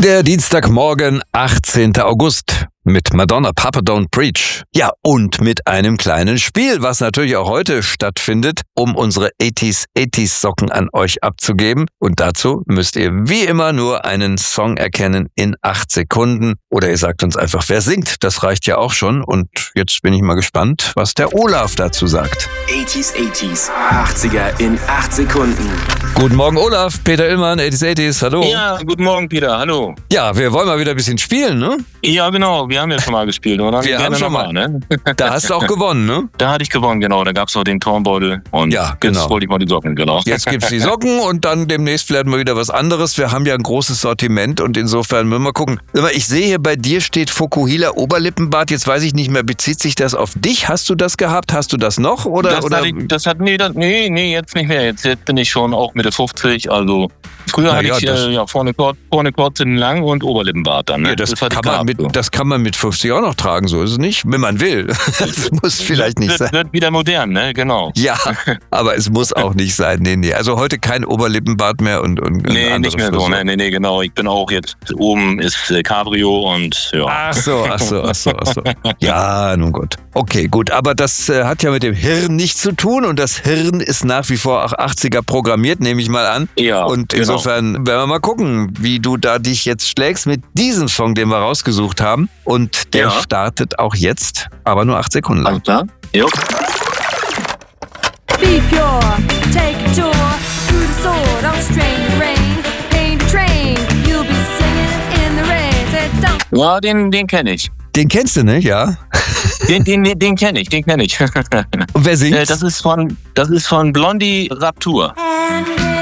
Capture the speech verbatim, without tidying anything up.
Der Dienstagmorgen, achtzehnter August. Mit Madonna, Papa Don't Preach. Ja, und mit einem kleinen Spiel, was natürlich auch heute stattfindet, um unsere achtziger achtziger Socken an euch abzugeben. Und dazu müsst ihr wie immer nur einen Song erkennen in acht Sekunden. Oder ihr sagt uns einfach, wer singt. Das reicht ja auch schon. Und jetzt bin ich mal gespannt, was der Olaf dazu sagt. achtziger achtziger, achtziger in acht Sekunden. Guten Morgen, Olaf. Peter Illmann, achtziger achtziger, hallo. Ja, guten Morgen, Peter, hallo. Ja, wir wollen mal wieder ein bisschen spielen, ne? Ja, genau. Wir haben ja schon mal gespielt, oder? Wir Gerne haben schon mal. mal, ne? Da hast du auch gewonnen, ne? Da hatte ich gewonnen, genau. Da gab es noch den Turnbeutel und Ja, genau. jetzt wollte ich mal die Socken, genau. Jetzt gibt's die Socken und dann demnächst vielleicht mal wieder was anderes. Wir haben ja ein großes Sortiment und insofern müssen wir mal gucken. Ich sehe hier, bei dir steht Fokuhila Oberlippenbart. Jetzt weiß ich nicht mehr, bezieht sich das auf dich? Hast du das gehabt? Hast du das noch? Oder, das, oder? Hat ich, das hat, nee, das, nee, nee, jetzt nicht mehr. Jetzt, jetzt bin ich schon auch Mitte fünfzig, also früher Na hatte ja, ich das- äh, ja, vorne, kurz, vorne kurz, hinten lang und Oberlippenbart dann. Ne? Ja, das, hatte ich kann man gehabt, mit, so. das kann man mit fünfzig auch noch tragen, so ist es nicht? Wenn man will. Das muss vielleicht nicht wird, sein. wird wieder modern, ne? Genau. Ja, aber es muss auch nicht sein. Nee, nee. Also heute kein Oberlippenbart mehr und, und Nee, andere nicht mehr so, Frisur. ne? Nee, nee, genau. Ich bin auch jetzt, oben ist äh, Cabrio und ja. Ach so, ach so, ach so, ach so. Ja, nun gut. Okay, gut. Aber das äh, hat ja mit dem Hirn nichts zu tun und das Hirn ist nach wie vor auch achtziger programmiert, nehme ich mal an. Ja, Und genau. insofern werden wir mal gucken, wie du da dich jetzt schlägst mit diesem Song, den wir rausgesucht haben. Und der Ja. startet auch jetzt, aber nur acht Sekunden lang. Alles klar? Jo. Be pure, take a tour through the sword, don't strain the rain. Paint a train, you'll be singing in the rain. Say, don't Ja, den, den kenne ich. Den kennst du, ne? Ja. Den, den, den kenne ich, den kenne ich. Und wer singt? Äh, das ist von, das ist von Blondie Raptur. and